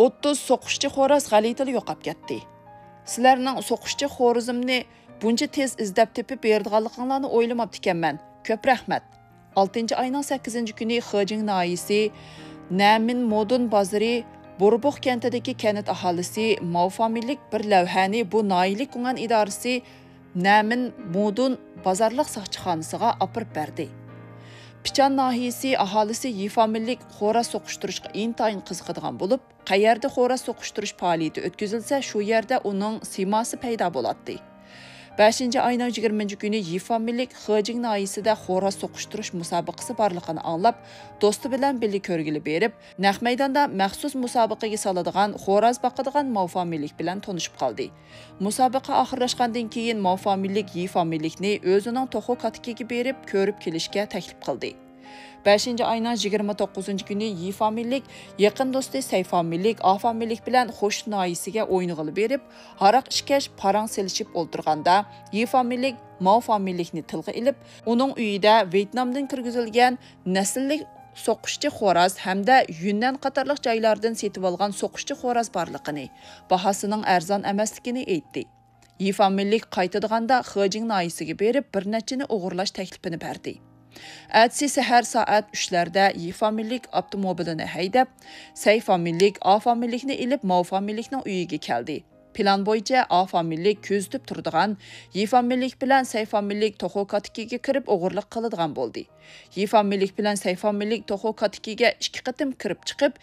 30 so'qishchi xo'roz g'alitili yo'qab ketdi. Sizlarning so'qishchi xo'rozimni buncha tez izlab tepib beradiganliklarini o'ylamabdi ekanman. Ko'p rahmat. 6 oyning 8 kuni Xijing noyisi Namin Modun bozori Burbuq kentidagi kanat aholisi mavfamillik bir lavhani bu noyilik qilgan idorasi Namin Modun bozorliq soqchixonasiga olib berdi. Pichan nahiyasi aholisi yifamillik xo'roz so'qishtirishga intayin qiziqadigan bo'lib, qayerda xo'roz so'qishtirish faoliyati o'tkazilsa, shu yerda uning siymosi paydo bo'ladi. 5 ayning 20 kuni yifamillik Xijing nahiyasida xo'roz so'qishtirish musobaqasi borligini anglab, do'sti bilan birga ko'rgili berib, naq maydonda maxsus musobaqaga soladigan xo'roz boqadigan mavfamillik bilan tanishib qoldi. Musobaqa oxirlashgandan keyin mavfamillik yifamillikni o'zining to'xu katikiga berib ko'rib kelishga taklif qildi. 5 ayning 29 kuni yifamillik yaqin do'sti Sayfamillik, Afamillik bilan Xo'sh noyisiga o'ynag'ili berib, haraq ishkash parang selishib o'ltirganda yifamillik mavfamillikni tilga ilib, uning uyida Vyetnamdan kirgizilgan nasllik so'qishchi xo'roz hamda Yunnan qatorliq joylardan setib olgan so'qishchi xo'roz borligini, bahosining arzon emasligini aytdi. Yifamillik qaytadiganda Xijing noyisiga berib, bir nechini o'g'irlash taklifini berdi. Әтсі сәхәр saat 3-larda yifamillik avtomobilini haydab, Sayfamillik, Afamillikni ilib Mavfamillikning uyiga keldi. Plan bo'yicha Afamillik ko'zitib turadigan, Yifamillik bilan Sayfamillik to'xu katikiga kirib o'g'irlik qiladigan bo'ldi. Yifamillik bilan Sayfamillik to'xu katikiga 2 qatim kirib chiqib,